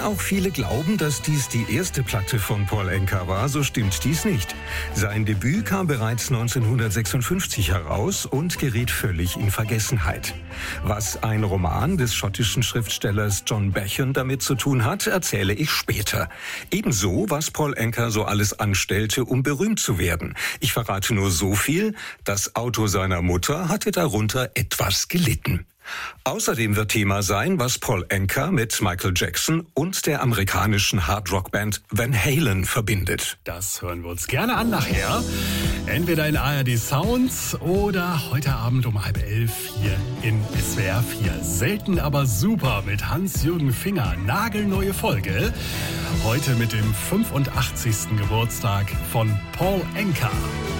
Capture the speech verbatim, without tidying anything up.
auch viele glauben, dass dies die erste Platte von Paul Anka war, so stimmt dies nicht. Sein Debüt kam bereits neunzehnhundertsechsundfünfzig heraus und geriet völlig in Vergessenheit. Was ein Roman des schottischen Schriftstellers John Bacon damit zu tun hat, erzähle ich später. Ebenso, was Paul Anka so alles anstellte, um berühmt zu werden. Ich verrate nur so viel, das Auto seiner Mutter hatte darunter etwas gelitten. Außerdem wird Thema sein, was Paul Anka mit Michael Jackson und der amerikanischen Hardrock-Band Van Halen verbindet. Das hören wir uns gerne an nachher. Entweder in A R D Sounds oder heute Abend um halb elf hier in S W R vier. Selten aber super mit Hans-Jürgen Finger. Nagelneue Folge. Heute mit dem fünfundachtzigsten Geburtstag von Paul Anka.